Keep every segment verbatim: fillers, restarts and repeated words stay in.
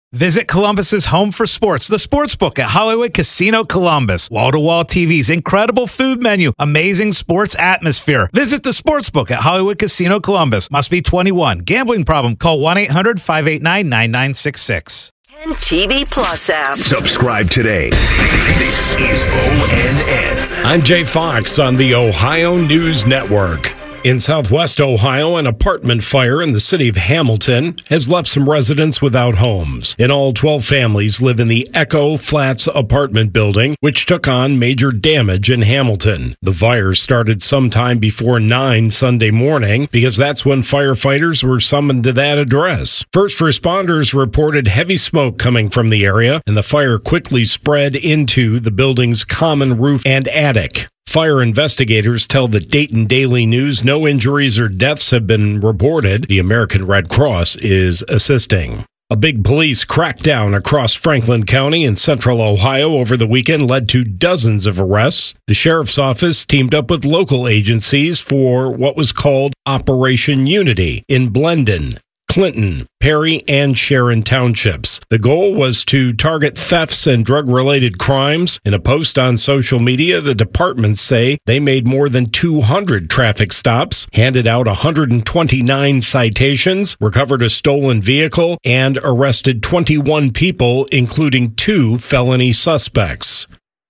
Visit Columbus's home for sports, the Sportsbook at Hollywood Casino Columbus. Wall-to-wall T Vs, incredible food menu, amazing sports atmosphere. Visit the Sportsbook at Hollywood Casino Columbus. Must be twenty-one. Gambling problem? Call one eight hundred five eight nine nine nine six six. ten T V Plus app. Subscribe today. This is O N N. I'm Jay Fox on the Ohio News Network. In southwest Ohio, an apartment fire in the city of Hamilton has left some residents without homes. In all, twelve families live in the Echo Flats apartment building, which took on major damage in Hamilton. The fire started sometime before nine Sunday morning because that's when firefighters were summoned to that address. First responders reported heavy smoke coming from the area, and the fire quickly spread into the building's common roof and attic. Fire investigators tell the Dayton Daily News no injuries or deaths have been reported. The American Red Cross is assisting. A big police crackdown across Franklin County in central Ohio over the weekend led to dozens of arrests. The sheriff's office teamed up with local agencies for what was called Operation Unity in Blendon, Clinton, Perry, and Sharon townships. The goal was to target thefts and drug-related crimes. In a post on social media, the departments say they made more than two hundred traffic stops, handed out one hundred twenty-nine citations, recovered a stolen vehicle, and arrested twenty-one people, including two felony suspects.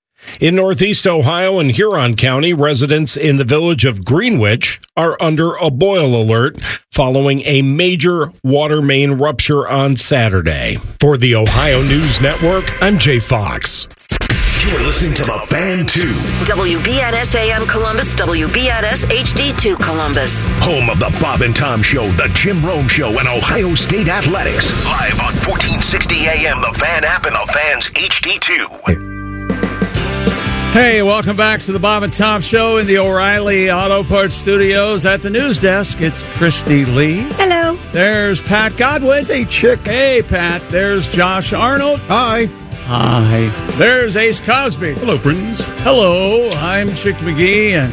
In northeast Ohio and Huron County, residents in the village of Greenwich are under a boil alert following a major water main rupture on Saturday. For the Ohio News Network, I'm Jay Fox. You're listening to The Fan two. W B N S A M Columbus, W B N S H D two Columbus. Home of the Bob and Tom Show, the Jim Rome Show, and Ohio State Athletics. Live on fourteen sixty A M, The Fan app, and The Fan's H D two. Hey, welcome back to the Bob and Tom Show in the O'Reilly Auto Parts Studios. At the news desk, it's Christy Lee. Hello. There's Pat Godwin. Hey, chick. Hey, Pat. There's Josh Arnold. Hi. Hi. There's Ace Cosby. Hello, friends. Hello. I'm Chick McGee, and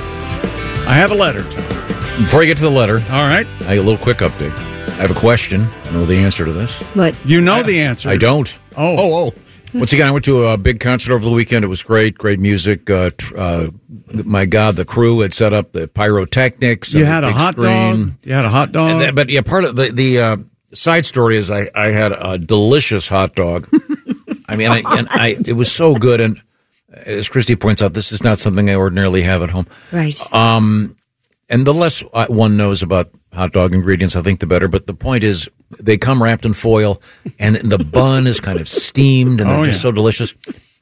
I have a letter. Before I get to the letter, all right, I a little quick update. I have a question. I know the answer to this. What? You know I, the answer. I don't. Oh. Oh, oh. Once again, I went to a big concert over the weekend. It was great, great music. Uh, tr- uh, my God, the crew had set up the pyrotechnics. You had a hot screen. dog. You had a hot dog. That, but yeah, part of the the uh, side story is I, I had a delicious hot dog. I mean, I, and I it was so good. And as Christy points out, this is not something I ordinarily have at home. Right. Um, and the less one knows about hot dog ingredients, I think the better. But the point is, they come wrapped in foil, and the bun is kind of steamed, and they're oh, just yeah. so delicious.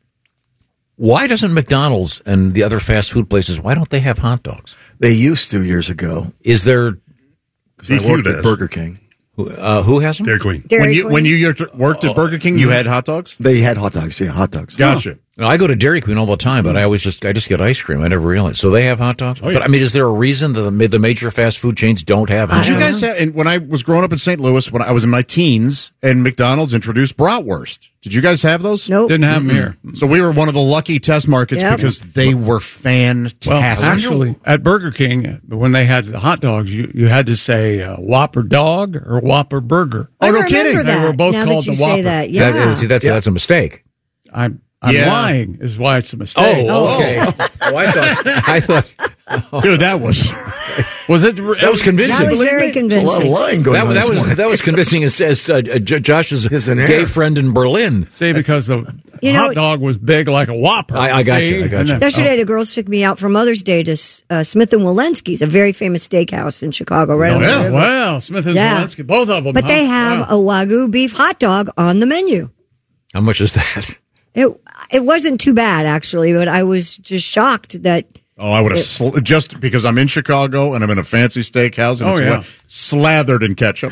Why doesn't McDonald's and the other fast food places, why don't they have hot dogs? They used to years ago. Is there... I worked at Burger King. Who, uh, who has them? Dairy Queen. Dairy when you Queen? when you worked at Burger King, you had hot dogs? They had hot dogs, yeah, hot dogs. Gotcha. Oh. I go to Dairy Queen all the time, but I always just I just get ice cream. I never realized. So they have hot dogs? Oh, yeah. But I mean, is there a reason that the, the major fast food chains don't have hot Did you dogs? guys have, and when I was growing up in Saint Louis, when I was in my teens, and McDonald's introduced bratwurst. Did you guys have those? Nope. Didn't have them here. So we were one of the lucky test markets Yep. because they were fantastic. Well, actually, at Burger King, when they had the hot dogs, you, you had to say uh, Whopper dog or Whopper burger. Oh, I no remember kidding. That. They were both now called that you the Whopper. Say that. Yeah. That, see, that's, Yeah. that's a mistake. I'm I'm Yeah. lying is why it's a mistake. Oh, okay. oh, I thought... I thought Dude, that was... Was it? That was convincing. That was very convincing. A lot of lying going That, on that this was morning. that was convincing. As, as uh, J- Josh's His and gay hair. friend in Berlin. See, because the You know- hot dog was big like a Whopper. I- I got See? you, I got And you. then- Yesterday, the girls took me out for Mother's Day to uh, Smith and Wolenski's, a very famous steakhouse in Chicago, right on yeah. the river. Well, Smith and Yeah. Zelensky, both of them. But huh? they have Wow. a Wagyu beef hot dog on the menu. How much is that? It it wasn't too bad, actually, but I was just shocked that... Oh, I would have, sl- just because I'm in Chicago and I'm in a fancy steakhouse and Oh, it's yeah. what, slathered in ketchup.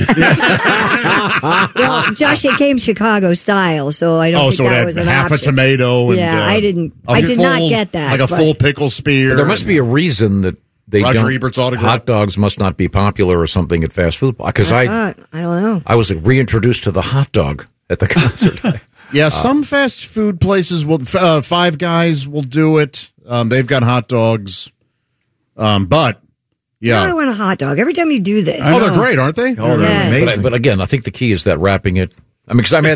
Well, Josh, it came Chicago style, so I don't Oh, think so that it had was an half option. a tomato. And, Yeah, uh, I didn't- a I did not full- get that, Like a but- full pickle spear. There must be a reason that they Roger don't. Ebert's autograph. Hot dogs must not be popular or something at fast food because That's I not- I don't know. I was reintroduced to the hot dog at the concert. Yeah, some fast food places will. Uh, Five Guys will do it. Um, they've got hot dogs. Um, but yeah, Now I want a hot dog every time you do this. oh, they're great, aren't they? Oh, they're Yes. amazing. but, I, but again, I think the key is that wrapping it. I mean, because I mean,